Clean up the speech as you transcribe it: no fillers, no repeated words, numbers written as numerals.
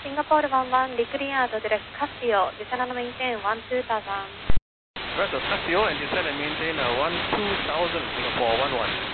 Singapore 11, declare to direct Casio, descend and maintain 12000. Vessel Casio and descend and maintain 12000, Singapore 11.